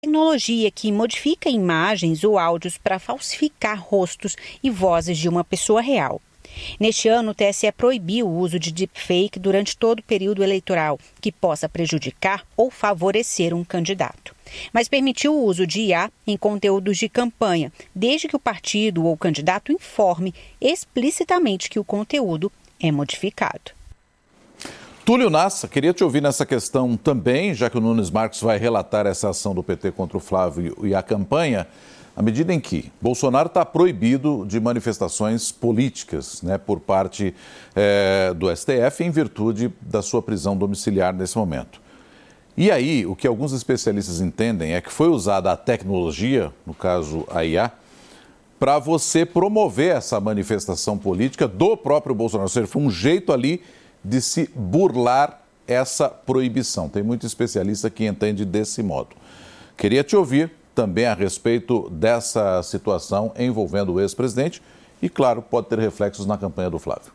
Tecnologia que modifica imagens ou áudios para falsificar rostos e vozes de uma pessoa real. Neste ano, o TSE proibiu o uso de deepfake durante todo o período eleitoral que possa prejudicar ou favorecer um candidato. Mas permitiu o uso de IA em conteúdos de campanha, desde que o partido ou candidato informe explicitamente que o conteúdo é modificado. Túlio Nassa, queria te ouvir nessa questão também, já que o Nunes Marques vai relatar essa ação do PT contra o Flávio e a campanha, à medida em que Bolsonaro está proibido de manifestações políticas, por parte do STF, em virtude da sua prisão domiciliar nesse momento. E aí, o que alguns especialistas entendem é que foi usada a tecnologia, no caso a IA, para você promover essa manifestação política do próprio Bolsonaro. Ou seja, foi um jeito ali de se burlar essa proibição. Tem muito especialista que entende desse modo. Queria te ouvir também a respeito dessa situação envolvendo o ex-presidente e, claro, pode ter reflexos na campanha do Flávio.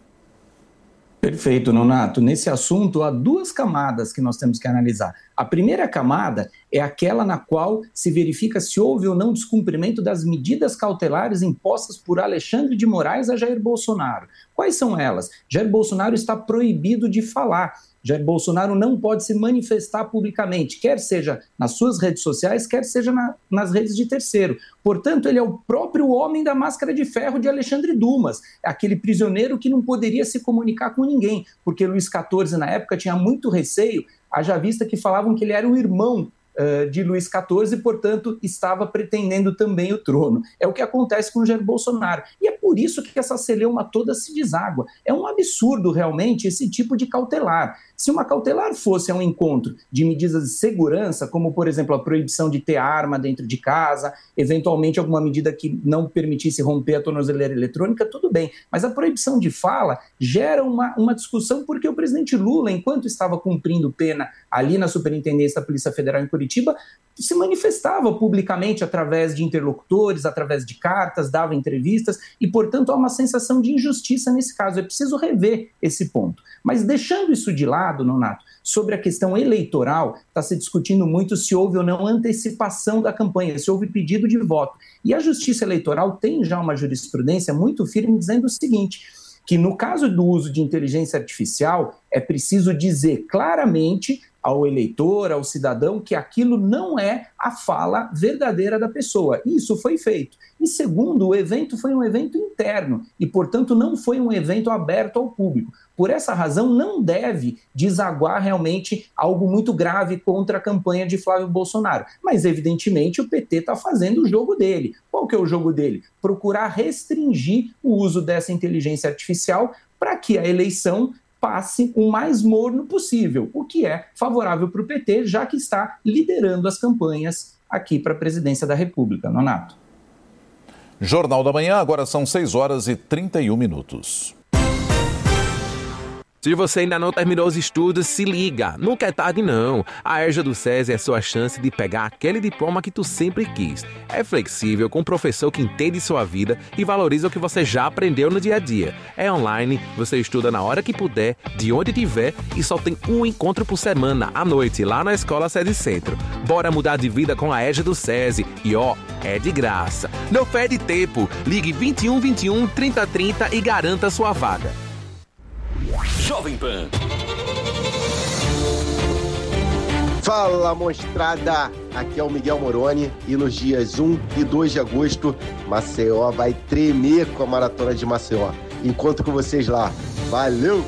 Perfeito, Nonato. Nesse assunto, há duas camadas que nós temos que analisar. A primeira camada é aquela na qual se verifica se houve ou não descumprimento das medidas cautelares impostas por Alexandre de Moraes a Jair Bolsonaro. Quais são elas? Jair Bolsonaro está proibido de falar. Jair Bolsonaro não pode se manifestar publicamente, quer seja nas suas redes sociais, quer seja nas redes de terceiro. Portanto, ele é o próprio homem da máscara de ferro de Alexandre Dumas, aquele prisioneiro que não poderia se comunicar com ninguém, porque Luís XIV, na época, tinha muito receio, haja vista que falavam que ele era o irmão de Luís XIV e, portanto, estava pretendendo também o trono. É o que acontece com o Jair Bolsonaro. E é por isso que essa celeuma toda se deságua. É um absurdo, realmente, esse tipo de cautelar. Se uma cautelar fosse um encontro de medidas de segurança, como, por exemplo, a proibição de ter arma dentro de casa, eventualmente alguma medida que não permitisse romper a tornozeleira eletrônica, tudo bem. Mas a proibição de fala gera uma discussão porque o presidente Lula, enquanto estava cumprindo pena ali na Superintendência da Polícia Federal em Curitiba, se manifestava publicamente através de interlocutores, através de cartas, dava entrevistas e, portanto, há uma sensação de injustiça nesse caso. É preciso rever esse ponto. Mas deixando isso de lado, Nonato, sobre a questão eleitoral, está se discutindo muito se houve ou não antecipação da campanha, se houve pedido de voto. E a Justiça Eleitoral tem já uma jurisprudência muito firme dizendo o seguinte, que no caso do uso de inteligência artificial, é preciso dizer claramente ao eleitor, ao cidadão, que aquilo não é a fala verdadeira da pessoa. Isso foi feito. E segundo, o evento foi um evento interno e, portanto, não foi um evento aberto ao público. Por essa razão, não deve desaguar realmente algo muito grave contra a campanha de Flávio Bolsonaro. Mas, evidentemente, o PT está fazendo o jogo dele. Qual que é o jogo dele? Procurar restringir o uso dessa inteligência artificial para que a eleição passe o mais morno possível, o que é favorável para o PT, já que está liderando as campanhas aqui para a presidência da República. Nonato. Jornal da Manhã, agora são 6h31. Se você ainda não terminou os estudos, se liga, nunca é tarde não. A EJA do SESI é sua chance de pegar aquele diploma que tu sempre quis. É flexível, com um professor que entende sua vida e valoriza o que você já aprendeu no dia a dia. É online, você estuda na hora que puder, de onde tiver e só tem um encontro por semana, à noite, lá na Escola SESI Centro. Bora mudar de vida com a EJA do SESI e é de graça. Não perde tempo, ligue 21 21 30 30 e garanta sua vaga. Jovem Pan. Fala, mostrada! Aqui é o Miguel Moroni e nos dias 1 e 2 de agosto, Maceió vai tremer com a Maratona de Maceió. Encontro com vocês lá. Valeu!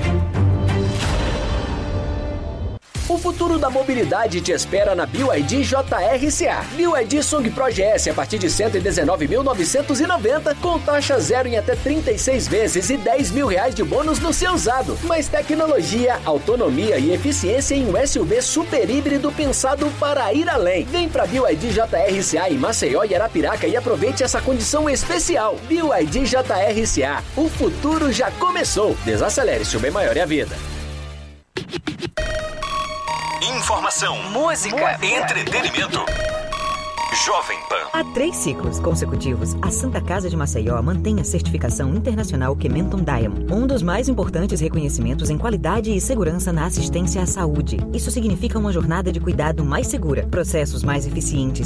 O futuro da mobilidade te espera na BYD JRCA. BYD Song Pro GS a partir de R$ 119.990, com taxa zero em até 36 vezes e R$10 mil de bônus no seu usado. Mais tecnologia, autonomia e eficiência em um SUV super híbrido pensado para ir além. Vem pra BYD JRCA em Maceió e Arapiraca e aproveite essa condição especial. BYD JRCA. O futuro já começou. Desacelere-se, o bem maior é a vida. Informação, música, entretenimento. Jovem Pan. Há 3 ciclos consecutivos, a Santa Casa de Maceió mantém a certificação internacional Kementon Diamond, um dos mais importantes reconhecimentos em qualidade e segurança na assistência à saúde. Isso significa uma jornada de cuidado mais segura, processos mais eficientes